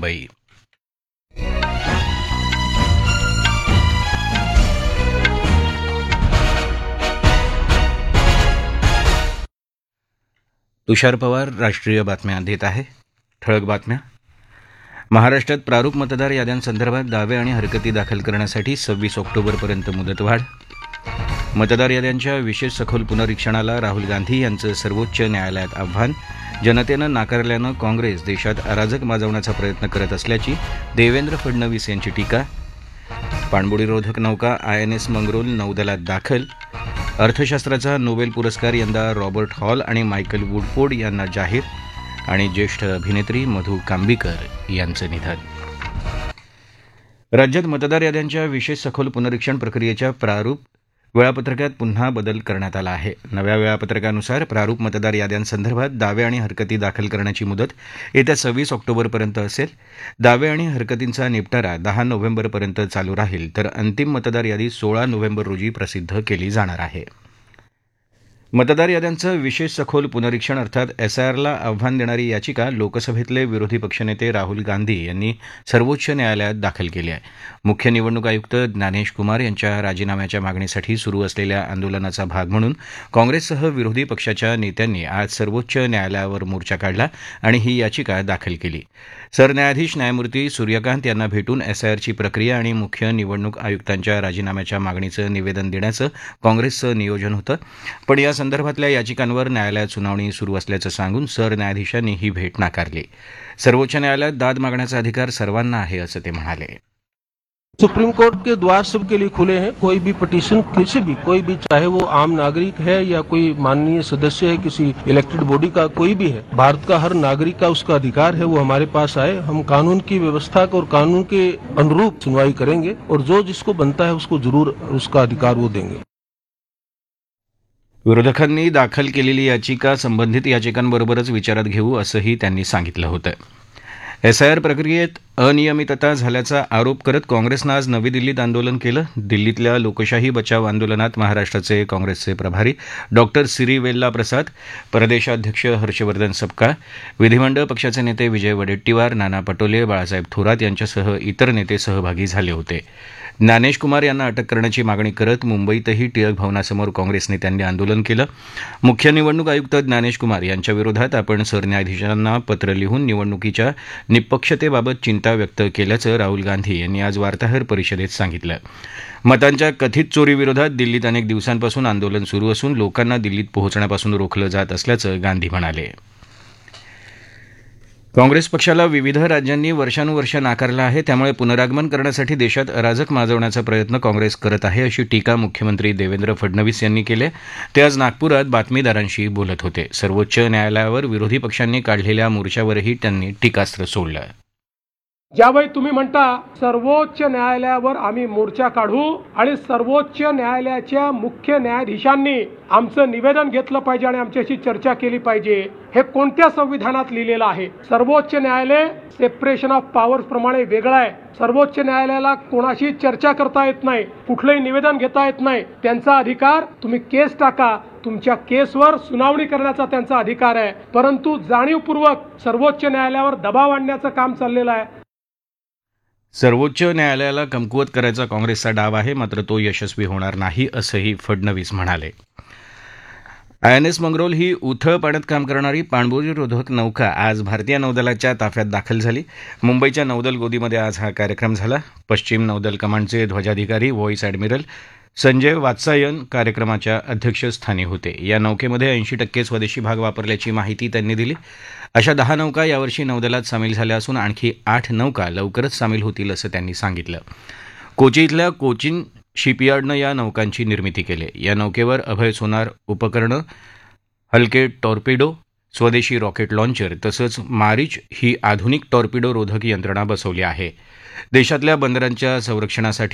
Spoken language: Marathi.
मुंबई. तुषार पवार राष्ट्रीय बातम्या देत आहे. ठळक बातम्या. महाराष्ट्रात प्रारूप मतदार याद्यांसंदर्भात दावे आणि हरकती दाखल करण्यासाठी 26 ऑक्टोबरपर्यंत मुदतवाढ. मतदार याद्यांच्या विशेष सखोल पुनरीक्षणाला राहुल गांधी यांचं सर्वोच्च न्यायालयात आव्हान. जनतेनं नाकारल्यानं काँग्रेस देशात अराजक माजवण्याचा प्रयत्न करत असल्याची देवेंद्र फडणवीस यांची टीका. पाणबुडीरोधक नौका INS मंगरुळ नौदलात दाखल. अर्थशास्त्राचा नोबेल पुरस्कार यंदा रॉबर्ट हॉल आणि मायकल वुडफोर्ड यांना जाहीर. आणि ज्येष्ठ अभिनेत्री मधू कांबीकर यांचं निधन. राज्यात मतदार याद्यांच्या विशेष सखोल पुनरीक्षण प्रक्रियेच्या प्रारूप वेळापत्रकात पुन्हा बदल करण्यात आला आहे. नव्या वेळापत्रकानुसार प्रारूप मतदार याद्यांसंदर्भात दावे आणि हरकती दाखल करण्याची मुदत येत्या 26 ऑक्टोबरपर्यंत असेल. दावे आणि हरकतींचा निपटारा 10 नोव्हेंबरपर्यंत चालू राहील, तर अंतिम मतदार यादी 16 नोव्हेंबर रोजी प्रसिद्ध केली जाणार आहे. मतदार याद्यांचं विशेष सखोल पुनरीक्षण अर्थात SIRला आव्हान देणारी याचिका लोकसभेतले विरोधी पक्षनेते राहुल गांधी यांनी सर्वोच्च न्यायालयात दाखल केली आहे. मुख्य निवडणूक आयुक्त ज्ञानेश कुमार यांच्या राजीनाम्याच्या मागणीसाठी सुरू असलेल्या आंदोलनाचा भाग म्हणून काँग्रेससह विरोधी पक्षाच्या नेत्यांनी आज सर्वोच्च न्यायालयावर मोर्चा काढला आणि ही याचिका दाखल केली. सरन्यायाधीश न्यायमूर्ती सूर्यकांत यांना भेटून SIRची प्रक्रिया आणि मुख्य निवडणूक आयुक्तांच्या राजीनाम्याच्या मागणीचं निवेदन देण्याचं काँग्रेसचं नियोजन होतं, पण या संदर्भातल्या याचिकांवर न्यायालयात सुनावणी सुरू असल्याचं सांगून सरन्यायाधीशांनी ही भेट नाकारली. सर्वोच्च न्यायालयात दाद मागण्याचा अधिकार सर्वांना आहे असं ते म्हणाले. सुप्रीम कोर्ट के द्वार सबके लिए खुले हैं. कोई भी पिटीशन किसी भी कोई भी चाहे वो आम नागरिक है या कोई माननीय सदस्य है किसी इलेक्टेड बॉडी का, कोई भी है, भारत का हर नागरिक का उसका अधिकार है वो हमारे पास आए. हम कानून की व्यवस्था और कानून के अनुरूप सुनवाई करेंगे और जो जिसको बनता है उसको जरूर उसका अधिकार वो देंगे. विरोधकांनी दाखल केलेली याचिका संबंधित याचिकांबरोबरच विचारात घेऊ असंही त्यांनी सांगितलं होतं. SIR प्रक्रियेत अनियमितता झाल्याचा आरोप करत काँग्रेसनं आज नवी दिल्लीत आंदोलन केलं. दिल्लीतल्या लोकशाही बचाव आंदोलनात महाराष्ट्राचे काँग्रेसचे प्रभारी डॉक्टर सिरिवेल्ला प्रसाद, प्रदेशाध्यक्ष हर्षवर्धन सपकाळ, विधिमंडळ पक्षाचे नेते विजय वडेट्टीवार, नाना पटोले, बाळासाहेब थोरात यांच्यासह इतर नेते सहभागी झाले होते. ज्ञानेश कुमार यांना अटक करण्याची मागणी करत मुंबईतही टिळक भवनासमोर काँग्रेस नेत्यांनी आंदोलन केलं. मुख्य निवडणूक आयुक्त ज्ञानेश कुमार यांच्या विरोधात आपण सरन्यायाधीशांना पत्र लिहून निवडणुकीच्या निष्पक्षतेबाबत चिंता व्यक्त केल्याचं राहुल गांधी यांनी आज वार्ताहर परिषदेत सांगितलं. मतांच्या कथित चोरीविरोधात दिल्लीत अनेक दिवसांपासून आंदोलन सुरू असून लोकांना दिल्लीत पोहोचण्यापासून रोखलं जात असल्याचं गांधी म्हणाले. काँग्रेस पक्षाला विविध राज्यांनी वर्षानुवर्ष नाकारलं आहे, त्यामुळे पुनरागमन करण्यासाठी देशात अराजक माजवण्याचा प्रयत्न काँग्रेस करत आहे, अशी टीका मुख्यमंत्री देवेंद्र फडणवीस यांनी केली. ते आज नागपुरात बातमीदारांशी बोलत होते. सर्वोच्च न्यायालयावर विरोधी पक्षांनी काढलेल्या मोर्चावरही त्यांनी टीकास्त्र सोडलं. ज्यावेळी तुम्ही म्हणता सर्वोच्च न्यायालयावर आम्ही मोर्चा काढू आणि सर्वोच्च न्यायालयाच्या मुख्य न्यायाधीशांनी आमचं निवेदन घेतलं पाहिजे आणि आमच्याशी चर्चा केली पाहिजे, हे कोणत्या संविधानात लिहिलेलं आहे? सर्वोच्च न्यायालय सेपरेशन ऑफ पॉवर्स प्रमाणे वेगळं आहे. सर्वोच्च न्यायालयाला कोणाशी चर्चा करता येत नाही, कुठलंही निवेदन घेता येत नाही. त्यांचा अधिकार, तुम्ही केस टाका, तुमच्या केसवर सुनावणी करण्याचा त्यांचा अधिकार आहे. परंतु जाणीवपूर्वक सर्वोच्च न्यायालयावर दबाव आणण्याचं काम चाललेलं आहे. सर्वोच्च न्यायालयाला कमकुवत करायचा काँग्रेसचा डाव आहे, मात्र तो यशस्वी होणार नाही असंही फडणवीस म्हणाले. INS मंगरुळ ही उथळ पाण्यात काम करणारी पाणबुडीरोधक नौका आज भारतीय नौदलाच्या ताफ्यात दाखल झाली. मुंबईच्या नौदल गोदीमध्ये आज हा कार्यक्रम झाला. पश्चिम नौदल कमांडचे ध्वजाधिकारी व्हाईस ॲडमिरल संजय वात्सायन कार्यक्रमाच्या अध्यक्षस्थानी होते. या नौकेमध्ये 80% स्वदेशी भाग वापरल्याची माहिती त्यांनी दिली. अशा 10 नौका यावर्षी नौदलात सामील झाल्या असून आणखी 8 नौका लवकरच सामील होतील असं त्यांनी सांगितलं. कोची इथल्या कोचिन शिपयार्डनं या नौकांची निर्मिती केली. या नौकेवर अभय सोनार उपकरणं, हलके टॉर्पेडो, स्वदेशी रॉकेट लॉन्चर तसंच मारिच ही आधुनिक टॉर्पिडो रोधक यंत्रणा बसवली आहे. देशातल्या बंदरांच्या संरक्षणासाठी